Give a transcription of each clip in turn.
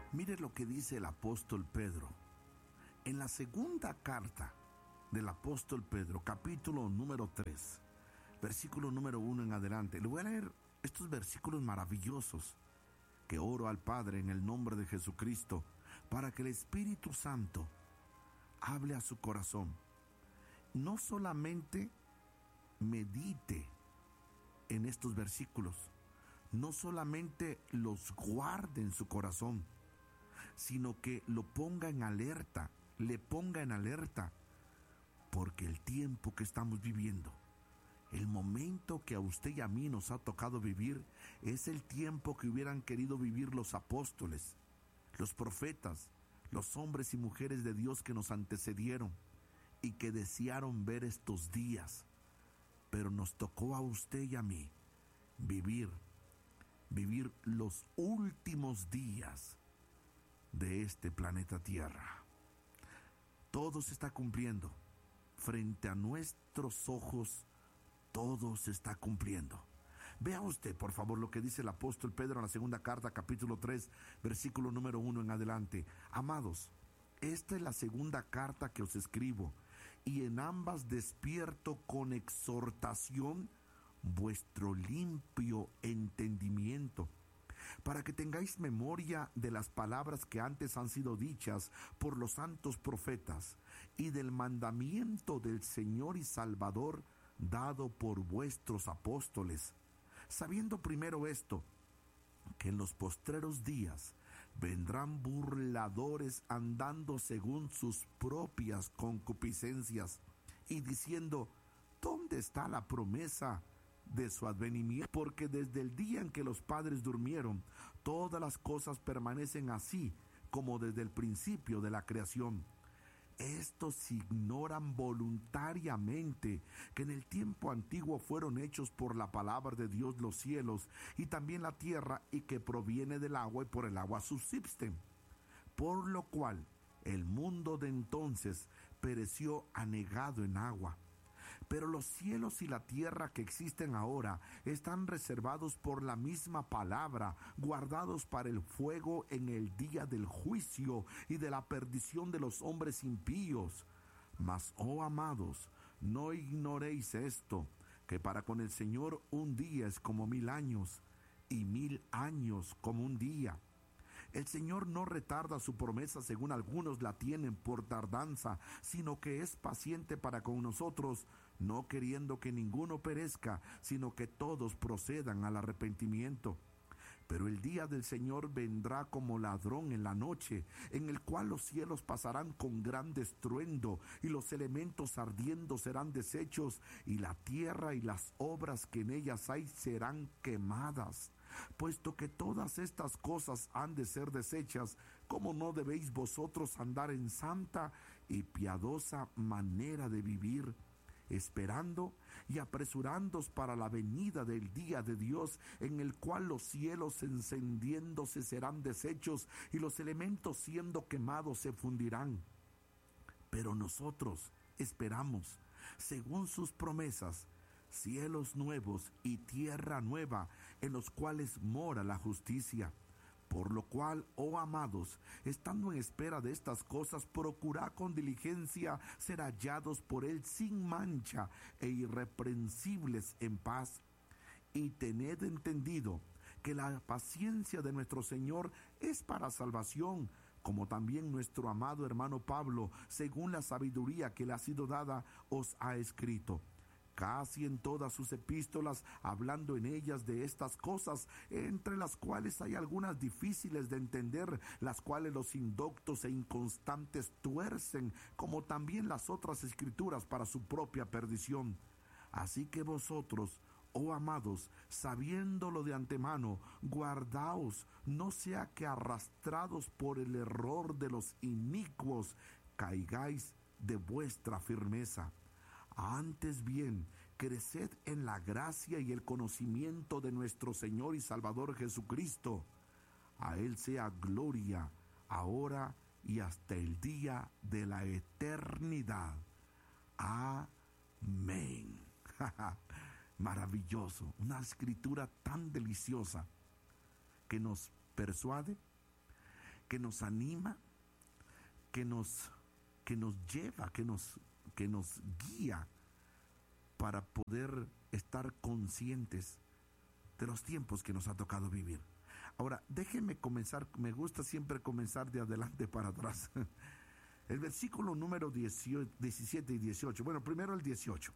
Mire lo que dice el apóstol Pedro. En la segunda carta del apóstol Pedro, capítulo número 3, versículo número 1 en adelante. Le voy a leer estos versículos maravillosos que oro al Padre en el nombre de Jesucristo para que el Espíritu Santo hable a su corazón. No solamente medite en estos versículos, no solamente los guarde en su corazón, sino que lo ponga en alerta, le ponga en alerta, porque el tiempo que estamos viviendo, el momento que a usted y a mí nos ha tocado vivir, es el tiempo que hubieran querido vivir los apóstoles, los profetas, los hombres y mujeres de Dios que nos antecedieron y que desearon ver estos días. Pero nos tocó a usted y a mí vivir los últimos días de este planeta Tierra. Todo se está cumpliendo. Frente a nuestros ojos, todo se está cumpliendo. Vea usted, por favor, lo que dice el apóstol Pedro en la segunda carta, capítulo 3, versículo número 1 en adelante. Amados, esta es la segunda carta que os escribo, y en ambas despierto con exhortación vuestro limpio entendimiento, para que tengáis memoria de las palabras que antes han sido dichas por los santos profetas, y del mandamiento del Señor y Salvador dado por vuestros apóstoles, sabiendo primero esto, que en los postreros días vendrán burladores andando según sus propias concupiscencias, y diciendo: ¿dónde está la promesa de su advenimiento? Porque desde el día en que los padres durmieron, todas las cosas permanecen así como desde el principio de la creación. Estos ignoran voluntariamente que en el tiempo antiguo fueron hechos por la palabra de Dios los cielos y también la tierra, y que proviene del agua y por el agua subsisten. Por lo cual el mundo de entonces pereció anegado en agua. Pero los cielos y la tierra que existen ahora están reservados por la misma palabra, guardados para el fuego en el día del juicio y de la perdición de los hombres impíos. Mas, oh amados, no ignoréis esto, que para con el Señor un día es como 1000 años, y 1000 años como un día. El Señor no retarda su promesa, según algunos la tienen por tardanza, sino que es paciente para con nosotros, no queriendo que ninguno perezca, sino que todos procedan al arrepentimiento. Pero el día del Señor vendrá como ladrón en la noche, en el cual los cielos pasarán con gran estruendo, y los elementos ardiendo serán deshechos, y la tierra y las obras que en ellas hay serán quemadas. Puesto que todas estas cosas han de ser deshechas, ¿cómo no debéis vosotros andar en santa y piadosa manera de vivir, esperando y apresurándoos para la venida del día de Dios, en el cual los cielos encendiéndose serán deshechos y los elementos siendo quemados se fundirán? Pero nosotros esperamos, según sus promesas, cielos nuevos y tierra nueva, en los cuales mora la justicia. Por lo cual, oh amados, estando en espera de estas cosas, procurad con diligencia ser hallados por Él sin mancha e irreprensibles en paz. Y tened entendido que la paciencia de nuestro Señor es para salvación, como también nuestro amado hermano Pablo, según la sabiduría que le ha sido dada, os ha escrito. Casi en todas sus epístolas, hablando en ellas de estas cosas, entre las cuales hay algunas difíciles de entender, las cuales los indoctos e inconstantes tuercen, como también las otras escrituras, para su propia perdición. Así que vosotros, oh amados, sabiéndolo de antemano, guardaos, no sea que arrastrados por el error de los inicuos, caigáis de vuestra firmeza. Antes bien, creced en la gracia y el conocimiento de nuestro Señor y Salvador Jesucristo. A Él sea gloria, ahora y hasta el día de la eternidad. Amén. Maravilloso, una escritura tan deliciosa que nos persuade que nos anima, que nos lleva, que nos guía para poder estar conscientes de los tiempos que nos ha tocado vivir. Ahora, déjenme comenzar, me gusta siempre comenzar de adelante para atrás. El versículo número 17 y 18, bueno, primero el 18.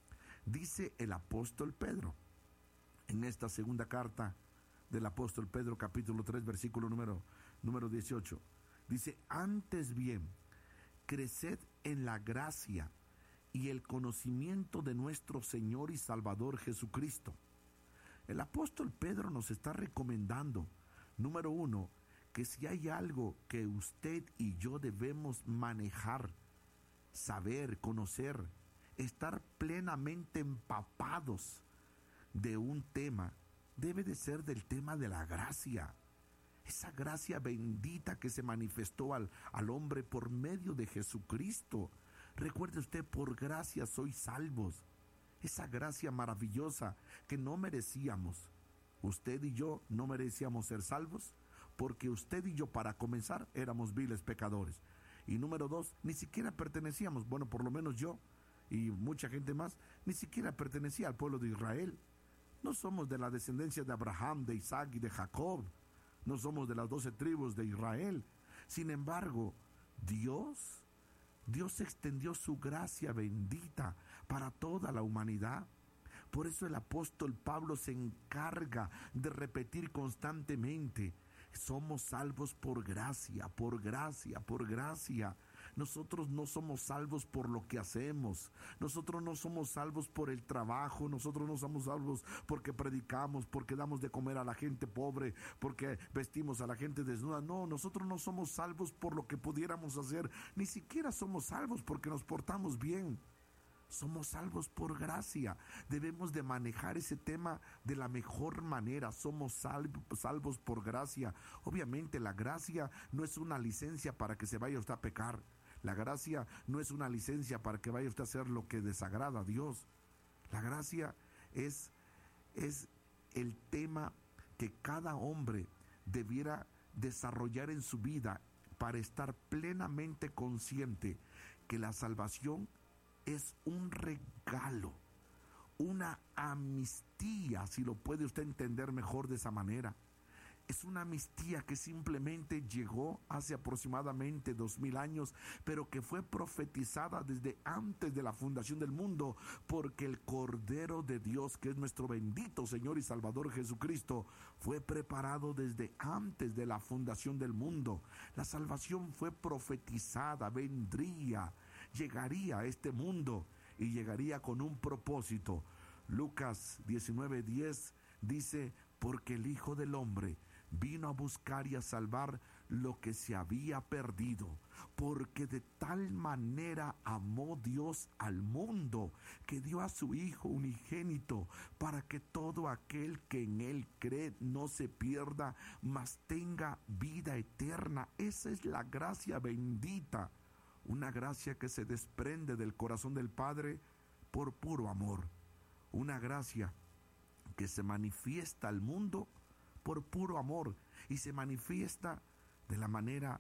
Dice el apóstol Pedro, en esta segunda carta del apóstol Pedro, capítulo 3, versículo número 18. Dice, antes bien, creced en la gracia y el conocimiento de nuestro Señor y Salvador Jesucristo. El apóstol Pedro nos está recomendando, número uno, que si hay algo que usted y yo debemos manejar, saber, conocer, estar plenamente empapados de un tema, debe de ser del tema de la gracia. Esa gracia bendita que se manifestó al hombre por medio de Jesucristo. Recuerde usted, por gracia sois salvos. Esa gracia maravillosa que no merecíamos. Usted y yo no merecíamos ser salvos, porque usted y yo, para comenzar, éramos viles pecadores. Y número dos, ni siquiera pertenecíamos, bueno, por lo menos yo y mucha gente más, ni siquiera pertenecía al pueblo de Israel. No somos de la descendencia de Abraham, de Isaac y de Jacob. No somos de las 12 tribus de Israel. Sin embargo, Dios extendió su gracia bendita para toda la humanidad. Por eso el apóstol Pablo se encarga de repetir constantemente: somos salvos por gracia, por gracia, por gracia. Nosotros no somos salvos por lo que hacemos. Nosotros no somos salvos por el trabajo. Nosotros no somos salvos porque predicamos, porque damos de comer a la gente pobre, porque vestimos a la gente desnuda. No, nosotros no somos salvos por lo que pudiéramos hacer. Ni siquiera somos salvos porque nos portamos bien. Somos salvos por gracia. Debemos de manejar ese tema de la mejor manera. Somos salvos por gracia. Obviamente la gracia no es una licencia para que se vaya usted a pecar. La gracia no es una licencia para que vaya usted a hacer lo que desagrada a Dios. La gracia es el tema que cada hombre debiera desarrollar en su vida para estar plenamente consciente que la salvación es un regalo, una amnistía, si lo puede usted entender mejor de esa manera. Es una amnistía que simplemente llegó hace aproximadamente 2000 años, pero que fue profetizada desde antes de la fundación del mundo, porque el Cordero de Dios, que es nuestro bendito Señor y Salvador Jesucristo, fue preparado desde antes de la fundación del mundo. La salvación fue profetizada, vendría, llegaría a este mundo y llegaría con un propósito. Lucas 19:10 dice: porque el Hijo del Hombre vino a buscar y a salvar lo que se había perdido, porque de tal manera amó Dios al mundo, que dio a su Hijo unigénito, para que todo aquel que en Él cree no se pierda, mas tenga vida eterna. Esa es la gracia bendita, una gracia que se desprende del corazón del Padre por puro amor, una gracia que se manifiesta al mundo por puro amor y se manifiesta de la manera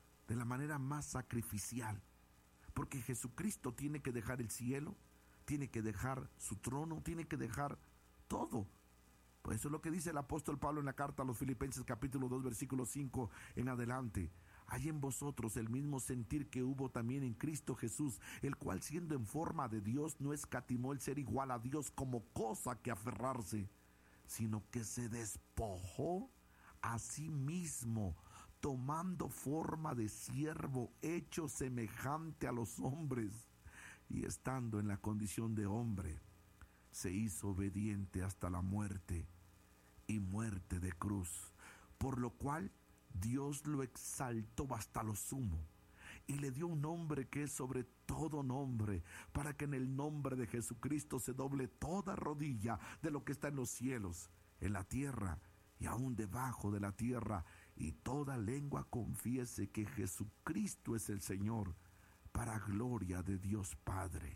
más sacrificial, porque Jesucristo tiene que dejar el cielo, tiene que dejar su trono, tiene que dejar todo. Pues eso es lo que dice el apóstol Pablo en la carta a los Filipenses capítulo 2 versículo 5 en adelante: hay en vosotros el mismo sentir que hubo también en Cristo Jesús, el cual, siendo en forma de Dios, no escatimó el ser igual a Dios como cosa que aferrarse, sino que se despojó a sí mismo, tomando forma de siervo, hecho semejante a los hombres, y estando en la condición de hombre, se hizo obediente hasta la muerte, y muerte de cruz, por lo cual Dios lo exaltó hasta lo sumo y le dio un nombre que es sobre todo nombre, para que en el nombre de Jesucristo se doble toda rodilla de lo que está en los cielos, en la tierra y aún debajo de la tierra, y toda lengua confiese que Jesucristo es el Señor, para gloria de Dios Padre.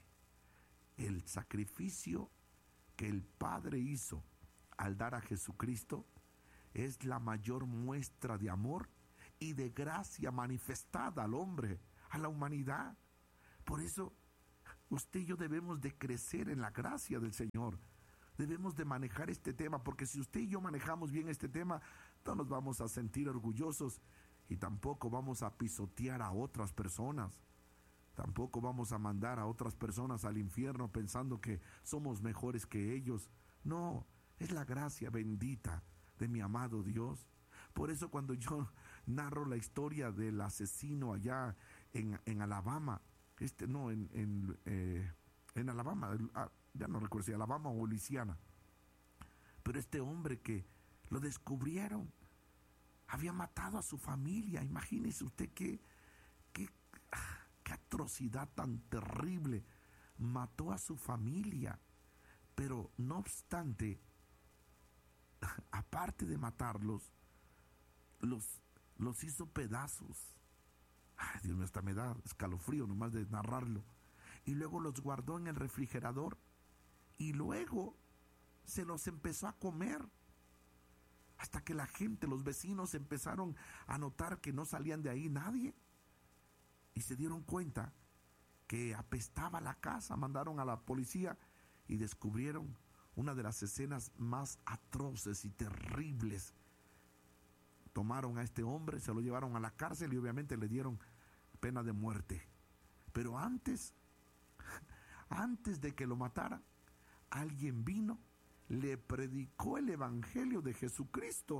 El sacrificio que el Padre hizo al dar a Jesucristo es la mayor muestra de amor y de gracia manifestada al hombre, a la humanidad. Por eso usted y yo debemos de crecer en la gracia del Señor. Debemos de manejar este tema, porque si usted y yo manejamos bien este tema, no nos vamos a sentir orgullosos y tampoco vamos a pisotear a otras personas. Tampoco vamos a mandar a otras personas al infierno pensando que somos mejores que ellos. No, es la gracia bendita de mi amado Dios. Por eso cuando yo narro la historia del asesino allá en Alabama, en Alabama, ya no recuerdo si Alabama o Luisiana, pero este hombre que lo descubrieron, había matado a su familia. Imagínese usted qué atrocidad tan terrible. Mató a su familia, pero no obstante, aparte de matarlos, los hizo pedazos. Ay, Dios mío, hasta me da escalofrío nomás de narrarlo. Y luego los guardó en el refrigerador y luego se los empezó a comer. Hasta que la gente, los vecinos empezaron a notar que no salían de ahí nadie. Y se dieron cuenta que apestaba la casa. Mandaron a la policía y descubrieron una de las escenas más atroces y terribles. Tomaron a este hombre, se lo llevaron a la cárcel y obviamente le dieron pena de muerte. Pero antes de que lo matara, alguien vino, le predicó el evangelio de Jesucristo.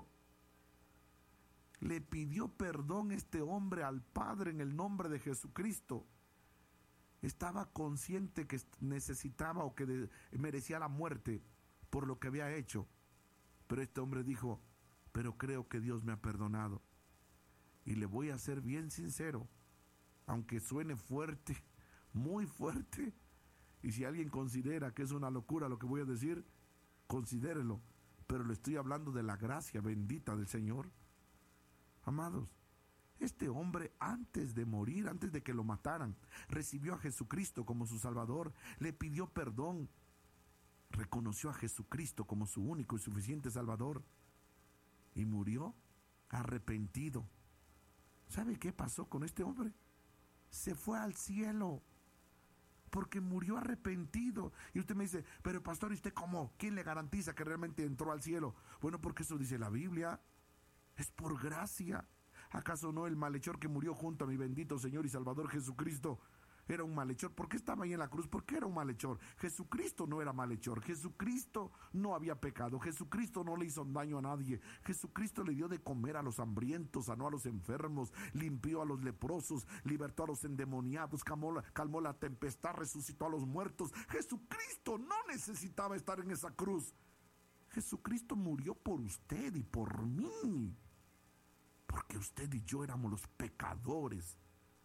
Le pidió perdón este hombre al Padre en el nombre de Jesucristo. Estaba consciente que necesitaba o que merecía la muerte por lo que había hecho. Pero este hombre dijo: pero creo que Dios me ha perdonado. Y le voy a ser bien sincero, aunque suene fuerte, muy fuerte, y si alguien considera que es una locura lo que voy a decir, considérelo, pero le estoy hablando de la gracia bendita del Señor. Amados, este hombre antes de morir, antes de que lo mataran, recibió a Jesucristo como su Salvador, le pidió perdón, reconoció a Jesucristo como su único y suficiente Salvador y murió arrepentido. ¿Sabe qué pasó con este hombre? Se fue al cielo porque murió arrepentido. Y usted me dice: pero pastor, ¿y usted cómo? ¿Quién le garantiza que realmente entró al cielo? Bueno, porque eso dice la Biblia. Es por gracia. ¿Acaso no el malhechor que murió junto a mi bendito Señor y Salvador Jesucristo era un malhechor? ¿Por qué estaba ahí en la cruz? ¿Por qué era un malhechor? Jesucristo no era malhechor. Jesucristo no había pecado. Jesucristo no le hizo daño a nadie. Jesucristo le dio de comer a los hambrientos, sanó a los enfermos, limpió a los leprosos, libertó a los endemoniados, calmó la tempestad, resucitó a los muertos. Jesucristo no necesitaba estar en esa cruz. Jesucristo murió por usted y por mí, porque usted y yo éramos los pecadores.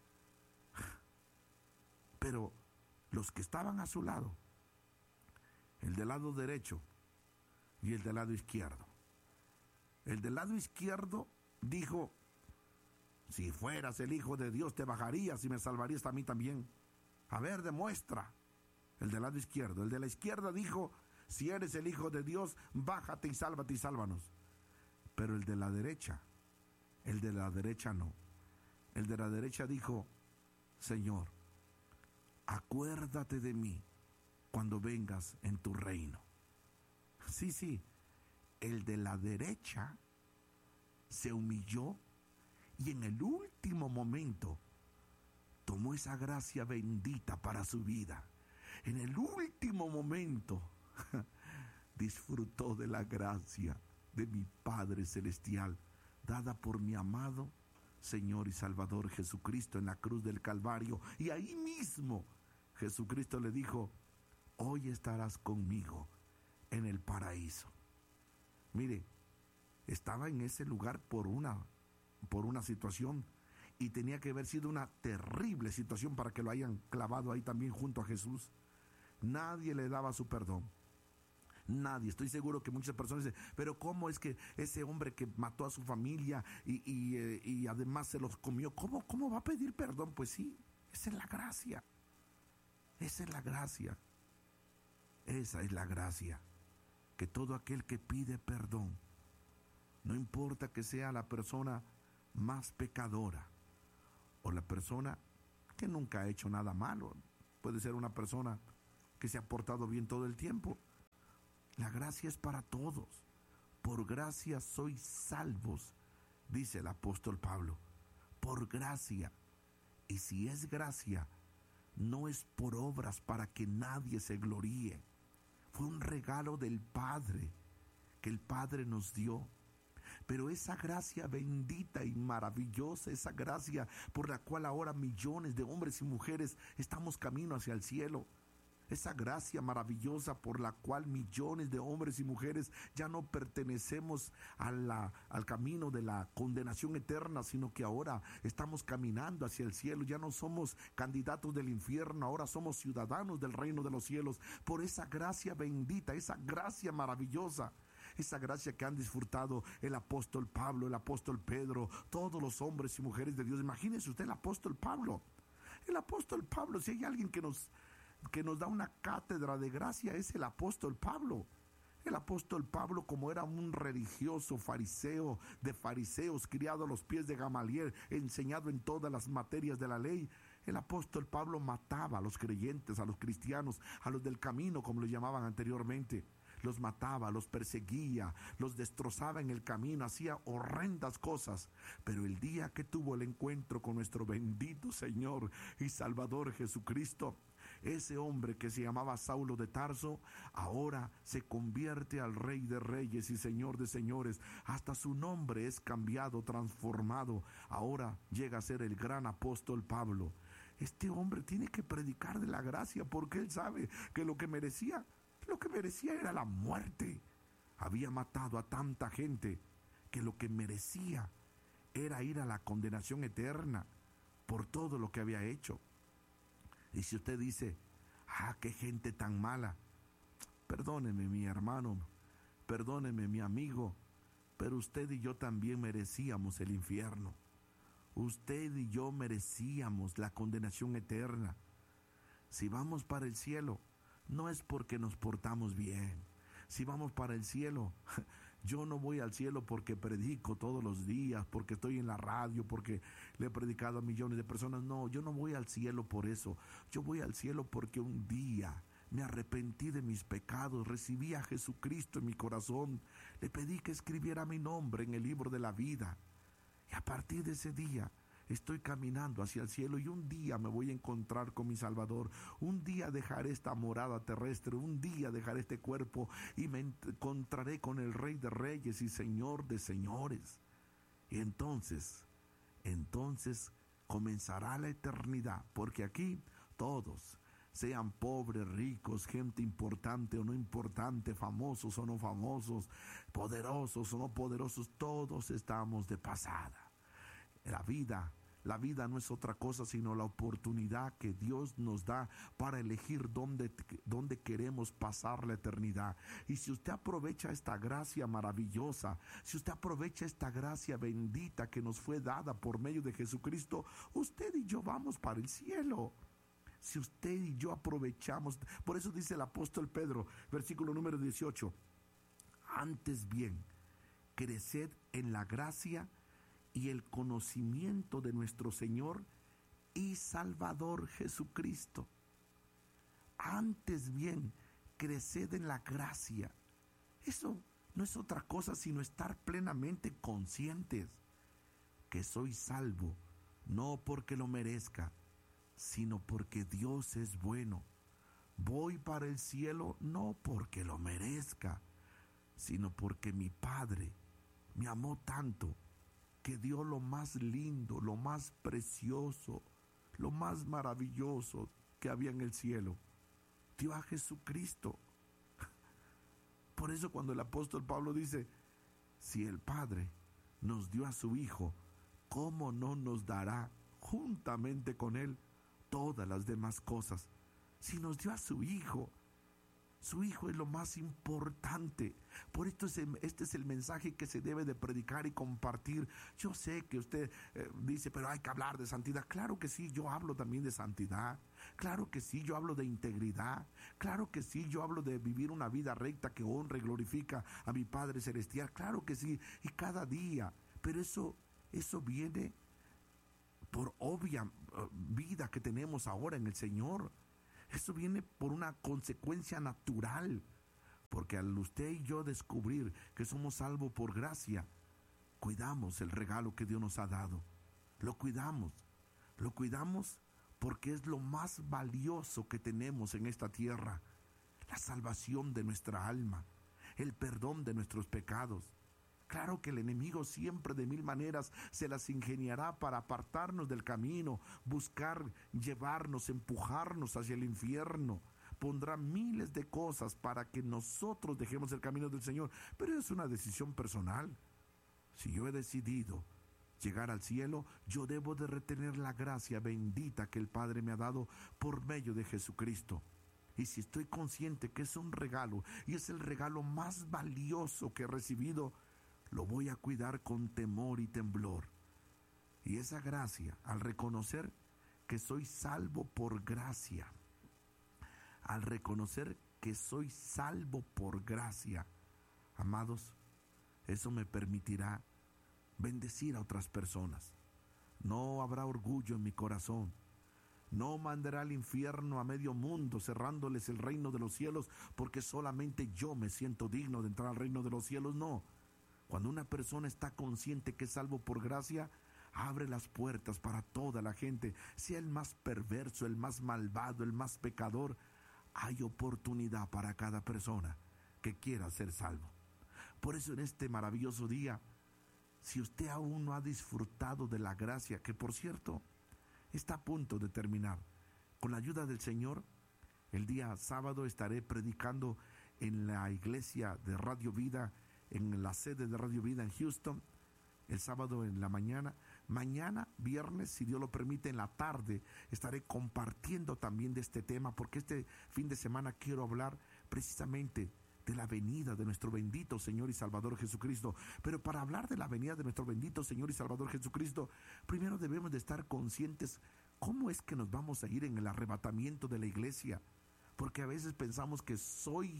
Pero los que estaban a su lado, el del lado derecho y el del lado izquierdo, el del lado izquierdo dijo: si fueras el Hijo de Dios te bajarías y me salvarías a mí también. A ver, demuestra. El del lado izquierdo. El de la izquierda dijo: si eres el Hijo de Dios, bájate y sálvate y sálvanos. Pero el de la derecha no. El de la derecha dijo: Señor, acuérdate de mí cuando vengas en tu reino. Sí, el de la derecha se humilló y en el último momento tomó esa gracia bendita para su vida. En el último momento disfrutó de la gracia de mi Padre Celestial, dada por mi amado Señor y Salvador Jesucristo en la cruz del Calvario. Y ahí mismo Jesucristo le dijo: hoy estarás conmigo en el paraíso. Mire, estaba en ese lugar por una situación, y tenía que haber sido una terrible situación para que lo hayan clavado ahí también junto a Jesús. Nadie le daba su perdón. Nadie. Estoy seguro que muchas personas dicen: pero ¿cómo es que ese hombre que mató a su familia y además se los comió, ¿cómo va a pedir perdón? Pues sí, esa es la gracia. Esa es la gracia. Esa es la gracia. Que todo aquel que pide perdón, no importa que sea la persona más pecadora, o la persona que nunca ha hecho nada malo. Puede ser una persona que se ha portado bien todo el tiempo. La gracia es para todos. Por gracia sois salvos, dice el apóstol Pablo. Por gracia. Y si es gracia, no es por obras para que nadie se gloríe. Fue un regalo del Padre que el Padre nos dio. Pero esa gracia bendita y maravillosa, esa gracia por la cual ahora millones de hombres y mujeres estamos camino hacia el cielo, esa gracia maravillosa por la cual millones de hombres y mujeres ya no pertenecemos al camino de la condenación eterna, sino que ahora estamos caminando hacia el cielo. Ya no somos candidatos del infierno, ahora somos ciudadanos del reino de los cielos. Por esa gracia bendita, esa gracia maravillosa, esa gracia que han disfrutado el apóstol Pablo, el apóstol Pedro, todos los hombres y mujeres de Dios. Imagínese usted el apóstol Pablo. El apóstol Pablo, si hay alguien que nos da una cátedra de gracia, es el apóstol Pablo. El apóstol Pablo, como era un religioso fariseo de fariseos, criado a los pies de Gamaliel, enseñado en todas las materias de la ley, el apóstol Pablo mataba a los creyentes, a los cristianos, a los del camino, como los llamaban anteriormente. Los mataba, los perseguía, los destrozaba en el camino, hacía horrendas cosas. Pero el día que tuvo el encuentro con nuestro bendito Señor y Salvador Jesucristo, ese hombre que se llamaba Saulo de Tarso, ahora se convierte al Rey de Reyes y Señor de Señores. Hasta su nombre es cambiado, transformado. Ahora llega a ser el gran apóstol Pablo. Este hombre tiene que predicar de la gracia, porque él sabe que lo que merecía era la muerte. Había matado a tanta gente que lo que merecía era ir a la condenación eterna por todo lo que había hecho. Y si usted dice, qué gente tan mala, perdóneme mi hermano, perdóneme mi amigo, pero usted y yo también merecíamos el infierno. Usted y yo merecíamos la condenación eterna. Si vamos para el cielo, no es porque nos portamos bien. Si vamos para el cielo, yo no voy al cielo porque predico todos los días, porque estoy en la radio, porque le he predicado a millones de personas. No, yo no voy al cielo por eso. Yo voy al cielo porque un día me arrepentí de mis pecados, recibí a Jesucristo en mi corazón, le pedí que escribiera mi nombre en el libro de la vida. Y a partir de ese día estoy caminando hacia el cielo, y un día me voy a encontrar con mi Salvador. Un día dejaré esta morada terrestre, un día dejaré este cuerpo y me encontraré con el Rey de Reyes y Señor de Señores. Y entonces comenzará la eternidad, porque aquí todos, sean pobres, ricos, gente importante o no importante, famosos o no famosos, poderosos o no poderosos, todos estamos de pasada. La vida no es otra cosa sino la oportunidad que Dios nos da para elegir dónde queremos pasar la eternidad. Y si usted aprovecha esta gracia maravillosa, si usted aprovecha esta gracia bendita que nos fue dada por medio de Jesucristo, usted y yo vamos para el cielo. Si usted y yo aprovechamos, por eso dice el apóstol Pedro, versículo número 18, antes bien, creced en la gracia y el conocimiento de nuestro Señor y Salvador Jesucristo. Antes bien, creced en la gracia. Eso no es otra cosa sino estar plenamente conscientes que soy salvo, no porque lo merezca, sino porque Dios es bueno. Voy para el cielo no porque lo merezca, sino porque mi Padre me amó tanto que dio lo más lindo, lo más precioso, lo más maravilloso que había en el cielo. Dio a Jesucristo. Por eso cuando el apóstol Pablo dice, si el Padre nos dio a su Hijo, ¿cómo no nos dará juntamente con Él todas las demás cosas? Si nos dio a su Hijo es lo más importante. Por esto este es el mensaje que se debe de predicar y compartir. Yo sé que usted dice, pero hay que hablar de santidad. Claro que sí, yo hablo también de santidad. Claro que sí, yo hablo de integridad. Claro que sí, yo hablo de vivir una vida recta que honra y glorifica a mi Padre Celestial. Claro que sí, y cada día. Pero eso eso viene por obvia vida que tenemos ahora en el Señor. Eso viene por una consecuencia natural, porque al usted y yo descubrir que somos salvos por gracia, cuidamos el regalo que Dios nos ha dado. Lo cuidamos porque es lo más valioso que tenemos en esta tierra. La salvación de nuestra alma, el perdón de nuestros pecados. Claro que el enemigo siempre de mil maneras se las ingeniará para apartarnos del camino, buscar llevarnos, empujarnos hacia el infierno. Pondrá miles de cosas para que nosotros dejemos el camino del Señor, pero es una decisión personal. Si yo he decidido llegar al cielo, yo debo de retener la gracia bendita que el Padre me ha dado por medio de Jesucristo. Y si estoy consciente que es un regalo y es el regalo más valioso que he recibido, lo voy a cuidar con temor y temblor. Y esa gracia, al reconocer que soy salvo por gracia, amados, eso me permitirá bendecir a otras personas. No habrá orgullo en mi corazón. No mandará al infierno a medio mundo cerrándoles el reino de los cielos porque solamente yo me siento digno de entrar al reino de los cielos. No. Cuando una persona está consciente que es salvo por gracia, abre las puertas para toda la gente, sea el más perverso, el más malvado, el más pecador. Hay oportunidad para cada persona que quiera ser salvo. Por eso en este maravilloso día, si usted aún no ha disfrutado de la gracia, que por cierto está a punto de terminar, con la ayuda del Señor, el día sábado estaré predicando en la iglesia de Radio Vida, en la sede de Radio Vida en Houston, el sábado en la mañana. Mañana, viernes, si Dios lo permite, en la tarde, estaré compartiendo también de este tema, porque este fin de semana quiero hablar precisamente de la venida de nuestro bendito Señor y Salvador Jesucristo. Pero para hablar de la venida de nuestro bendito Señor y Salvador Jesucristo, primero debemos de estar conscientes cómo es que nos vamos a ir en el arrebatamiento de la iglesia, porque a veces pensamos que soy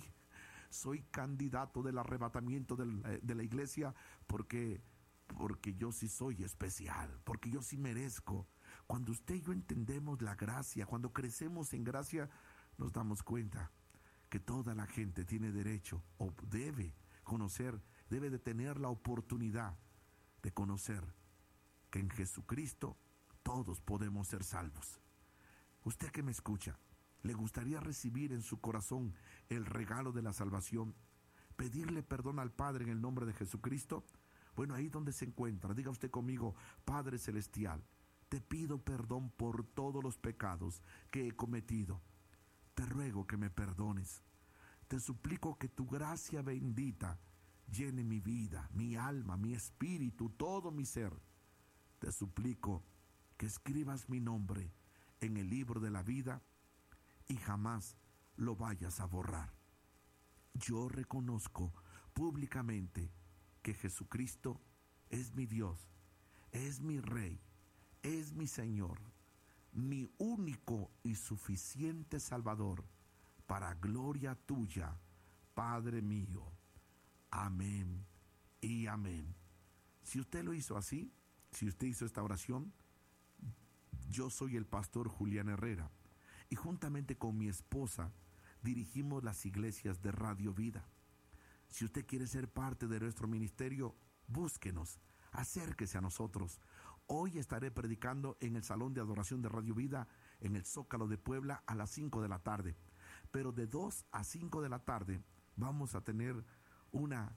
candidato del arrebatamiento de la iglesia porque yo sí soy especial, porque yo sí merezco. Cuando usted y yo entendemos la gracia, cuando crecemos en gracia, nos damos cuenta que toda la gente tiene derecho o debe conocer, debe de tener la oportunidad de conocer que en Jesucristo todos podemos ser salvos. Usted que me escucha, ¿le gustaría recibir en su corazón el regalo de la salvación? ¿Pedirle perdón al Padre en el nombre de Jesucristo? Bueno, ahí donde se encuentra, diga usted conmigo: Padre Celestial, te pido perdón por todos los pecados que he cometido. Te ruego que me perdones. Te suplico que tu gracia bendita llene mi vida, mi alma, mi espíritu, todo mi ser. Te suplico que escribas mi nombre en el libro de la vida y jamás lo vayas a borrar. Yo reconozco públicamente que Jesucristo es mi Dios, es mi Rey, es mi Señor, mi único y suficiente Salvador, para gloria tuya, Padre mío. Amén y amén. Si usted lo hizo así, si usted hizo esta oración, yo soy el pastor Julián Herrera y juntamente con mi esposa dirigimos las iglesias de Radio Vida. Si usted quiere ser parte de nuestro ministerio, búsquenos, acérquese a nosotros. Hoy estaré predicando en el Salón de Adoración de Radio Vida, en el Zócalo de Puebla, a las 5 de la tarde. Pero de 2 a 5 de la tarde vamos a tener una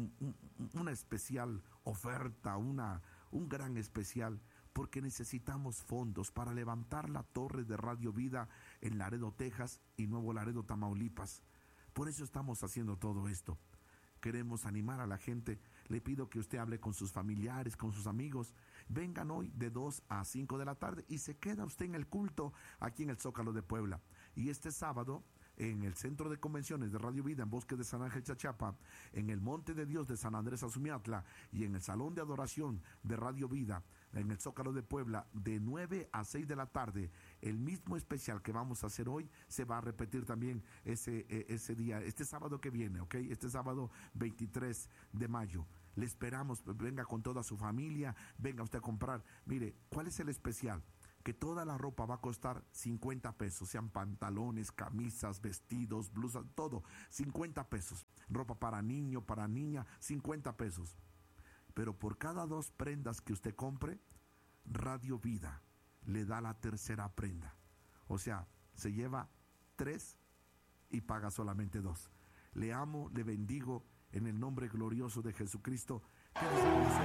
especial oferta, un gran especial, porque necesitamos fondos para levantar la torre de Radio Vida en Laredo, Texas y Nuevo Laredo, Tamaulipas. Por eso estamos haciendo todo esto. Queremos animar a la gente. Le pido que usted hable con sus familiares, con sus amigos. Vengan hoy de 2 a 5 de la tarde y se queda usted en el culto aquí en el Zócalo de Puebla. Y este sábado, en el Centro de Convenciones de Radio Vida en Bosque de San Ángel, Chachapa, en el Monte de Dios de San Andrés Azumiatla y en el Salón de Adoración de Radio Vida en el Zócalo de Puebla, de 9 a 6 de la tarde, el mismo especial que vamos a hacer hoy se va a repetir también ese día, este sábado que viene, ¿ok? Este sábado 23 de mayo. Le esperamos, venga con toda su familia, venga usted a comprar. Mire, ¿cuál es el especial? Que toda la ropa va a costar 50 pesos, sean pantalones, camisas, vestidos, blusas, todo, 50 pesos. Ropa para niño, para niña, 50 pesos. Pero por cada 2 prendas que usted compre, Radio Vida le da la tercera prenda. O sea, se lleva 3 y paga solamente 2. Le amo, le bendigo en el nombre glorioso de Jesucristo.